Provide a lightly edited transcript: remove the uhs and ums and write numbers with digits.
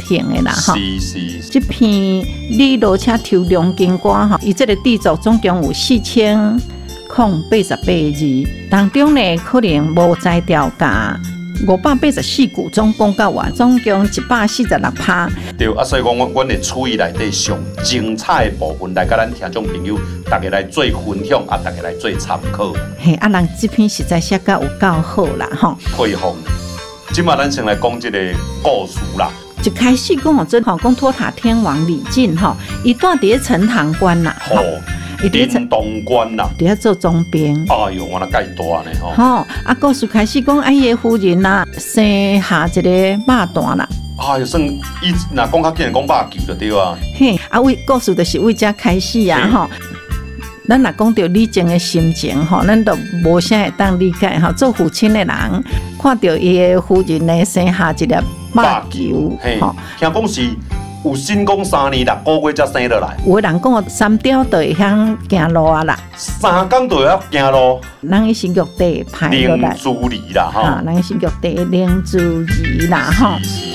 型的啦哈。 是。 这篇李罗车抽梁经歌哈，伊这个制作总共有4088字，当中呢可能无摘掉噶。584句总讲到话，总共146趴。 对啊，所以讲，阮会处于内底上精彩的部分来，甲咱听众朋友大家来做分享，啊，大家来做参考。 嘿，啊，人这篇实在写得有够好啦，吼。 佩服。今嘛，咱先来讲这个故事啦。 一开始讲真吼，讲托塔天王李靖吼，伊住伫咧陈塘关啦， 吼，灵东关啦， 伫咧做总兵。 哎呦，我那介大呢吼。 吼，啊，故事开始讲，伊的夫人呐，生下一个肉蛋啦。 哎呦，算伊若讲较紧，讲肉球就对啊。 嘿，啊，为故事就是为遮开始啊，吼。咱若讲到李靖的心情吼，咱都无啥会当理解吼。做父亲的人看到伊的夫人呢生下一粒肉球， 吼，听讲是有新讲3年6个月才生落来。 有的人讲3条就会晓行路啊啦 ，3天就会晓行路。 人是玉帝派落来， 灵珠梨啦， 哈，人是玉帝灵珠梨啦，哈。